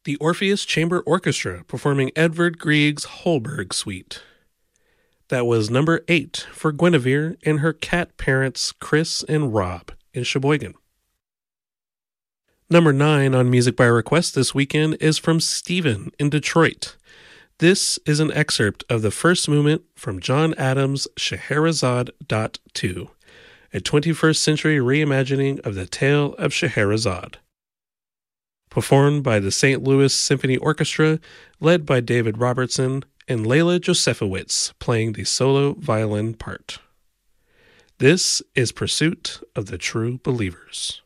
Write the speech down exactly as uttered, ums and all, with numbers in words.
The Orpheus Chamber Orchestra performing Edvard Grieg's Holberg Suite. That was number eight for Guinevere and her cat parents Chris and Rob in Sheboygan. Number nine on Music by Request this weekend is from Stephen in Detroit. This is an excerpt of the first movement from John Adams' Scheherazade Dot two, a twenty-first century reimagining of the tale of Scheherazade. Performed by the Saint Louis Symphony Orchestra, led by David Robertson, and Leila Josefowitz playing the solo violin part. This is Pursuit of the True Believers.